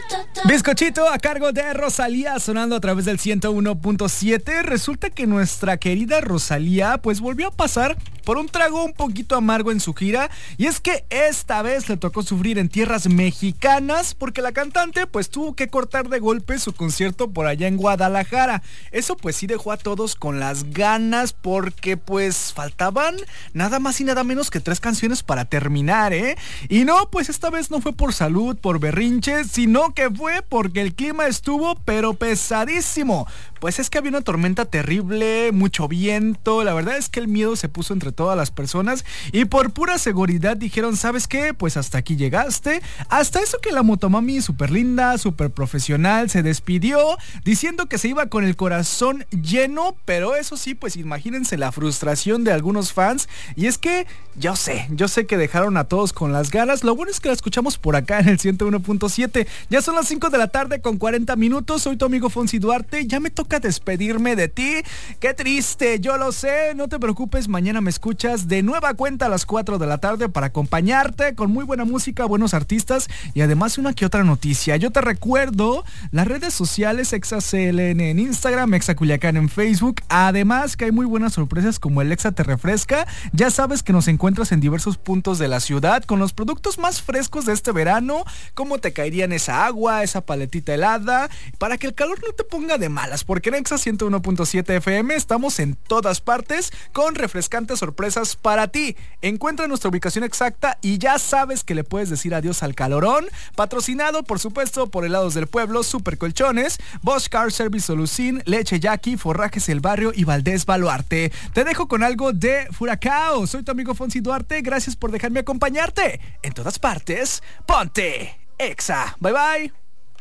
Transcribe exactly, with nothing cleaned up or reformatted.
Bizcochito a cargo de Rosalía sonando a través del ciento uno punto siete. Resulta que nuestra querida Rosalía pues volvió a pasar por un trago un poquito amargo en su gira, y es que esta vez le tocó sufrir en tierras mexicanas porque la cantante pues tuvo que cortar de golpe su concierto por allá en Guadalajara. Eso pues sí dejó a todos con las ganas porque pues faltaban nada más y nada menos que tres canciones para terminar, ¿eh? Y no, pues esta vez no fue por salud, por berrinches, sino que fue porque el clima estuvo pero pesadísimo. Pues es que había una tormenta terrible, mucho viento, la verdad es que el miedo se puso entre todas las personas y por pura seguridad dijeron, ¿sabes qué? Pues hasta aquí llegaste. Hasta eso que la motomami súper linda, súper profesional, se despidió diciendo que se iba con el corazón lleno, pero eso sí, pues imagínense la frustración de algunos fans. Y es que yo sé, yo sé que dejaron a todos con las ganas. Lo bueno es que la escuchamos por acá en el ciento uno punto siete. Ya son las cinco de la tarde con cuarenta minutos. Soy tu amigo Fonsi Duarte. Ya me toca despedirme de ti. Qué triste, yo lo sé. No te preocupes, mañana me escuchas de nueva cuenta a las cuatro de la tarde para acompañarte con muy buena música, buenos artistas y además una que otra noticia. Yo te recuerdo las redes sociales Exa C L N en Instagram, Exa Culiacán en Facebook. Además que hay muy buenas sorpresas como el Exa Te Refresca. Ya sabes que nos encuentras en diversos puntos de la ciudad con los productos más frescos de este verano. ¿Cómo te caerían esa agua, esa paletita helada? Para que el calor no te ponga de malas, porque en Exa ciento uno punto siete F M estamos en todas partes con refrescantes sorpresas para ti. Encuentra nuestra ubicación exacta y ya sabes que le puedes decir adiós al calorón. Patrocinado, por supuesto, por Helados del Pueblo, Super Colchones, Bosch Car Service Solucin, Leche Jackie, Forrajes El Barrio y Valdés Baluarte. Te dejo con algo de Furacao. Soy tu amigo Fonsi Duarte. Gracias por dejarme acompañarte. En todas partes, ponte Exa. Bye bye.